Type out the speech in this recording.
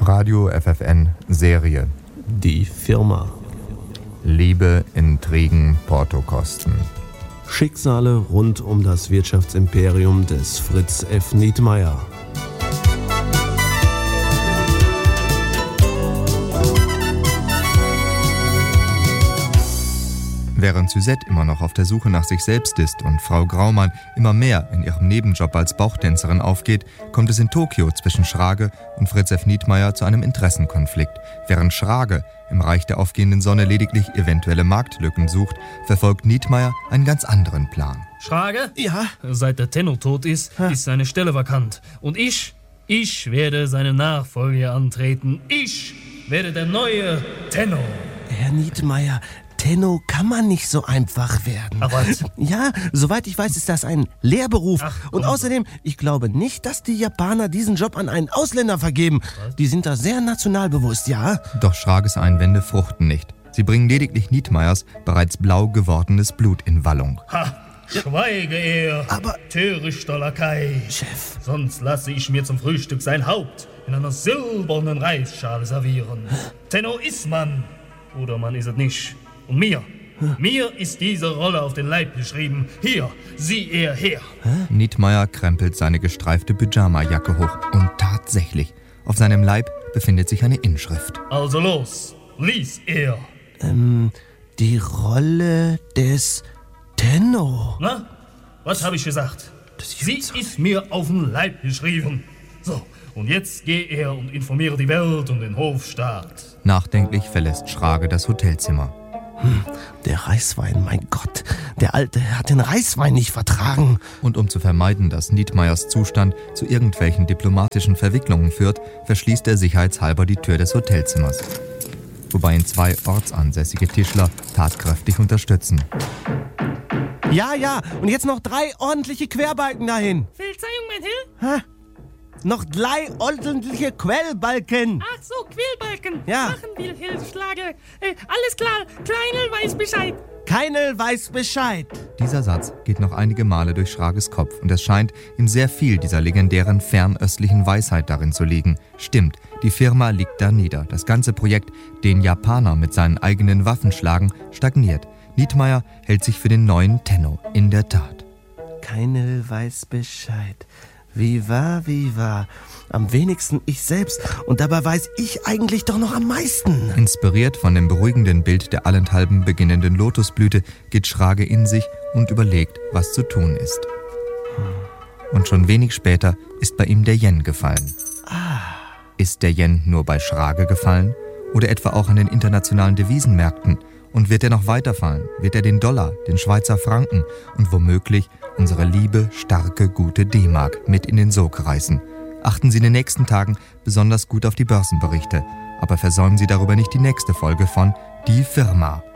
Radio FFN Serie. Die Firma. Liebe, Intrigen, Portokosten. Schicksale rund um das Wirtschaftsimperium des Fritz F. Nietmeyer. Während Suzette immer noch auf der Suche nach sich selbst ist und Frau Graumann immer mehr in ihrem Nebenjob als Bauchtänzerin aufgeht, kommt es in Tokio zwischen Schrage und Fritz F. Nietmeyer zu einem Interessenkonflikt. Während Schrage im Reich der aufgehenden Sonne lediglich eventuelle Marktlücken sucht, verfolgt Nietmeyer einen ganz anderen Plan. Schrage? Ja? Seit der Tenno tot ist seine Stelle vakant. Und ich werde seine Nachfolge antreten. Ich werde der neue Tenno. Herr Nietmeyer, Tenno kann man nicht so einfach werden. Ach was? Ja, soweit ich weiß, ist das ein Lehrberuf. Und außerdem, ich glaube nicht, dass die Japaner diesen Job an einen Ausländer vergeben. Was? Die sind da sehr nationalbewusst, ja? Doch Schrages Einwände fruchten nicht. Sie bringen lediglich Nietmeyers bereits blau gewordenes Blut in Wallung. Ha! Schweige er, aber törichter Lakai. Chef. Sonst lasse ich mir zum Frühstück sein Haupt in einer silbernen Reisschale servieren. Tenno ist man. Oder man ist es nicht. Und mir ist diese Rolle auf den Leib geschrieben. Hier, sieh er her. Nietmeyer krempelt seine gestreifte Pyjama-Jacke hoch. Und tatsächlich, auf seinem Leib befindet sich eine Inschrift. Also los, lies er. Die Rolle des Tenno. Na, was habe ich gesagt? Sie ist mir auf den Leib geschrieben. So, und jetzt geh er und informiere die Welt und den Hofstaat. Nachdenklich verlässt Schrage das Hotelzimmer. Der Reiswein, mein Gott. Der Alte hat den Reiswein nicht vertragen. Und um zu vermeiden, dass Nietmeyers Zustand zu irgendwelchen diplomatischen Verwicklungen führt, verschließt er sicherheitshalber die Tür des Hotelzimmers. Wobei ihn 2 ortsansässige Tischler tatkräftig unterstützen. Ja, und jetzt noch 3 ordentliche Querbalken dahin. Verzeihung, mein Herr? Noch 3 ordentliche Quellbalken. Ach so, Quellbalken. Ja. Machen wir, Herr Schlager. Alles klar, Kleinel weiß Bescheid. Keinel weiß Bescheid. Dieser Satz geht noch einige Male durch Schrages Kopf und es scheint ihm sehr viel dieser legendären fernöstlichen Weisheit darin zu liegen. Stimmt, die Firma liegt da nieder. Das ganze Projekt, den Japaner mit seinen eigenen Waffen schlagen, stagniert. Nietmeyer hält sich für den neuen Tenno, in der Tat. Keinel weiß Bescheid. Wie wahr. Am wenigsten ich selbst. Und dabei weiß ich eigentlich doch noch am meisten. Inspiriert von dem beruhigenden Bild der allenthalben beginnenden Lotusblüte geht Schrage in sich und überlegt, was zu tun ist. Und schon wenig später ist bei ihm der Yen gefallen. Ist der Yen nur bei Schrage gefallen? Oder etwa auch an den internationalen Devisenmärkten? Und wird er noch weiterfallen? Wird er den Dollar, den Schweizer Franken und womöglich unsere liebe, starke, gute D-Mark mit in den Sog reißen? Achten Sie in den nächsten Tagen besonders gut auf die Börsenberichte, aber versäumen Sie darüber nicht die nächste Folge von Die Firma.